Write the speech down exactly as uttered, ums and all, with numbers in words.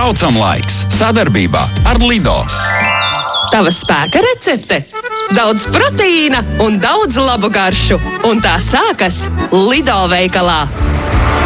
Braucam laiks sadarbībā ar Lido. Tava spēka recepte? Daudz proteīna un daudz labu garšu. Un tā sākas Lido veikalā.